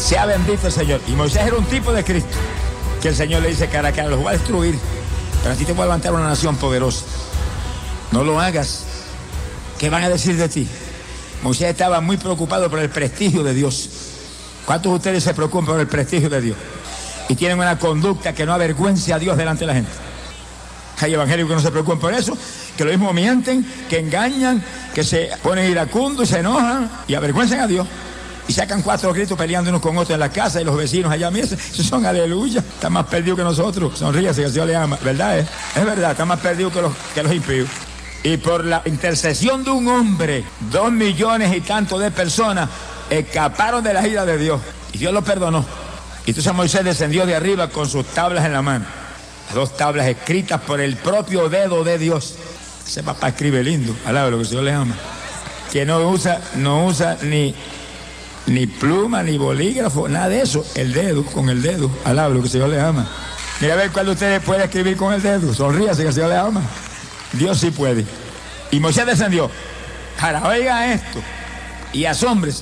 Sea bendito el Señor. Y Moisés era un tipo de Cristo, que el Señor le dice cara a cara: los voy a destruir, pero así te voy a levantar una nación poderosa. No lo hagas. ¿Qué van a decir de ti? Moisés estaba muy preocupado por el prestigio de Dios. ¿Cuántos de ustedes se preocupan por el prestigio de Dios y tienen una conducta que no avergüence a Dios delante de la gente? Hay evangélicos que no se preocupan por eso, que lo mismo mienten, que engañan, que se ponen iracundos y se enojan y avergüenzan a Dios. Y sacan 4 gritos peleando unos con otros en la casa, y los vecinos allá, miren, esos son aleluya, están más perdidos que nosotros. Sonríase, que el Señor le ama, ¿verdad? Es verdad, están más perdidos que los impíos. Y por la intercesión de un hombre, 2 millones y tanto de personas escaparon de la ira de Dios, y Dios los perdonó. Y entonces Moisés descendió de arriba con sus tablas en la mano, las 2 tablas escritas por el propio dedo de Dios. Ese papá escribe lindo, alaba lo que el Señor le ama, que no usa ni pluma, ni bolígrafo, nada de eso. El dedo, con el dedo, alaba lo que el Señor le ama. Mira a ver cuál de ustedes puede escribir con el dedo. Sonríase, que el Señor le ama. Dios sí puede. Y Moisés descendió. Ahora oiga esto y asómbrese: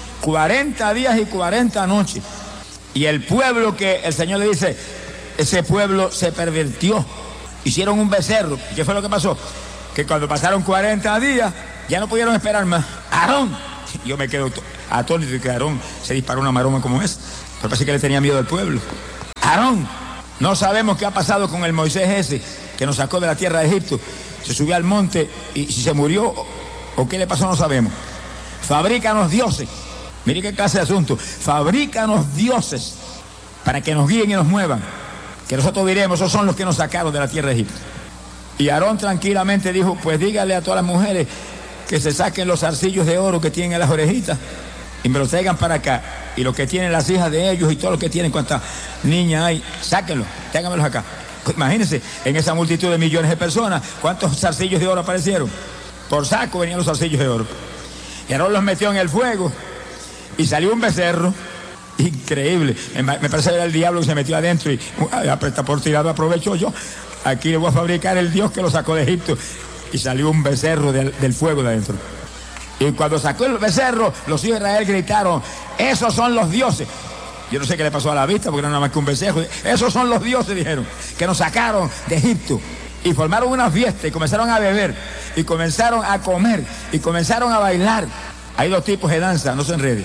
40 días y 40 noches. Y el pueblo, que el Señor le dice, ese pueblo se pervirtió, hicieron un becerro. ¿Y qué fue lo que pasó? Que cuando pasaron 40 días ya no pudieron esperar más. Aarón, yo me quedo atónito de que Aarón se disparó una maroma como esa, pero parece que le tenía miedo al pueblo. Aarón, no sabemos qué ha pasado con el Moisés ese que nos sacó de la tierra de Egipto. Se subió al monte y si se murió o qué le pasó no sabemos. Fabrícanos dioses. Mire qué clase de asunto. Fabrícanos dioses para que nos guíen y nos muevan, que nosotros diremos, esos son los que nos sacaron de la tierra de Egipto. Y Aarón tranquilamente dijo: pues dígale a todas las mujeres que se saquen los zarcillos de oro que tienen en las orejitas y me los traigan para acá. Y los que tienen las hijas de ellos y todos los que tienen cuantas niñas hay, sáquenlos, tráiganmelos acá. Imagínense, en esa multitud de millones de personas, ¿cuántos zarcillos de oro aparecieron? Por saco venían los zarcillos de oro. Y Aarón los metió en el fuego y salió un becerro. Increíble. Me parece que era el diablo que se metió adentro y por tirado aprovecho yo. Aquí le voy a fabricar el Dios que lo sacó de Egipto. Y salió un becerro del fuego de adentro. Y cuando sacó el becerro, los hijos de Israel gritaron: esos son los dioses. Yo no sé qué le pasó a la vista, porque no era nada más que un becerro. Esos son los dioses, dijeron, que nos sacaron de Egipto. Y formaron una fiesta y comenzaron a beber, y comenzaron a comer, y comenzaron a bailar. Hay 2 tipos de danza, no se enreden.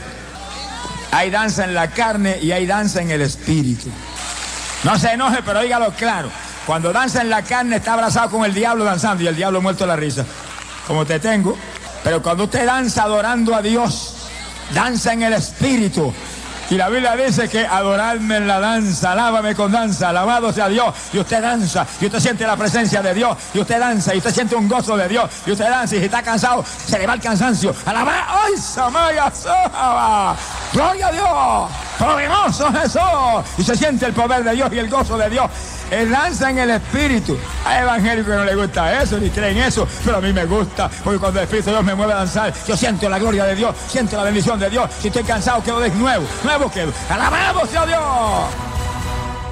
Hay danza en la carne y hay danza en el espíritu. No se enoje, pero óigalo claro. Cuando danza en la carne está abrazado con el diablo danzando y el diablo muerto de la risa, como te tengo. Pero cuando usted danza adorando a Dios, danza en el espíritu. Y la Biblia dice que adoradme en la danza, alábame con danza, alabado sea Dios. Y usted danza, y usted siente la presencia de Dios, y usted danza, y usted siente un gozo de Dios, y usted danza, y si está cansado, se le va el cansancio. Alabá, ¡ay, Samaya, Sohaba! ¡Gloria a Dios! ¡Poderoso Jesús! Y se siente el poder de Dios y el gozo de Dios. Él danza en el espíritu. Hay evangélicos que no les gusta eso, ni creen eso, pero a mí me gusta, porque cuando el Espíritu de Dios me mueve a danzar, yo siento la gloria de Dios, siento la bendición de Dios. Si estoy cansado, quedo de nuevo quedo. ¡Alabado sea Dios!